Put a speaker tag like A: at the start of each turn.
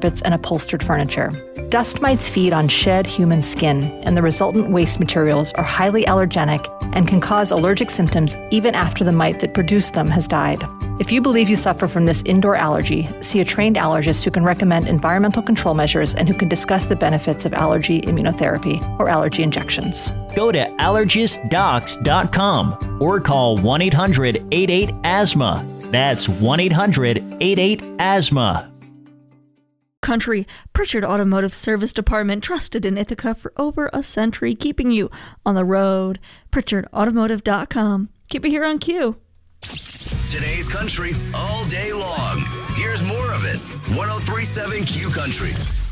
A: carpets and upholstered furniture. Dust mites feed on shed human skin, and the resultant waste materials are highly allergenic and can cause allergic symptoms even after the mite that produced them has died. If you believe you suffer from this indoor allergy, see a trained allergist who can recommend environmental control measures and who can discuss the benefits of allergy immunotherapy or allergy injections.
B: Go to allergistdocs.com or call 1-800-88-ASTHMA. That's 1-800-88-ASTHMA.
C: Country, Pritchard Automotive Service Department, trusted in Ithaca for over a century, keeping you on the road. PritchardAutomotive.com. Keep it here on Q.
D: Today's country all day long. Here's more of it. 103.7 Q Country.